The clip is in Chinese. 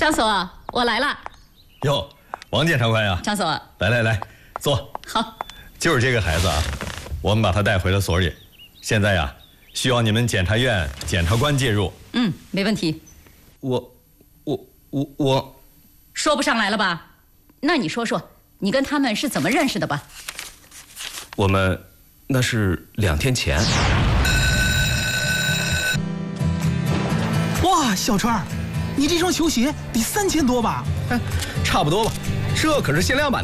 张所，我来了。 哟，王检察官呀！ 张所， 来，坐。 好。 就是这个孩子啊，我们把他带回了所里。现在呀，需要你们检察院检察官介入。 没问题。 我说不上来了吧？那你说说，你跟他们是怎么认识的吧？ 我们那是2天前。 哇，小川，你这双球鞋得3000多吧？ 差不多吧，这可是限量版